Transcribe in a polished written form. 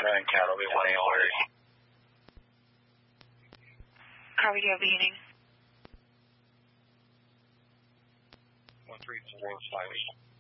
and cattle will be 1-800. Harvey, do you have beginning? 13458.